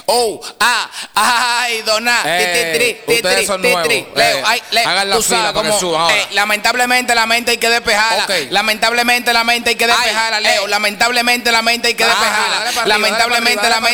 Ay, Dona. Ustedes son nuevos. Leo, hagan la fila para que suban ahora. Lamentablemente la mente hay que despejarla. Okay. Lamentablemente la mente hay que despejarla, Leo. Lamentablemente la mente hay que despejarla. Lamentablemente la mente.